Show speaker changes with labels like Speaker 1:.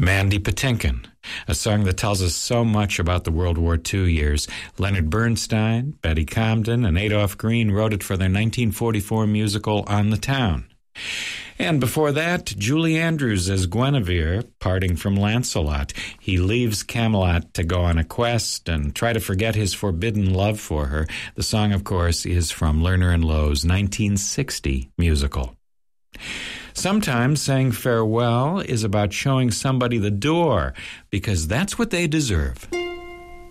Speaker 1: Mandy Patinkin, a song that tells us so much about the World War II years. Leonard Bernstein, Betty Comden, and Adolph Green wrote it for their 1944 musical On the Town. And before that, Julie Andrews as Guinevere, parting from Lancelot. He leaves Camelot to go on a quest and try to forget his forbidden love for her. The song, of course, is from Lerner and Loewe's 1960 musical. Sometimes saying farewell is about showing somebody the door, because that's what they deserve.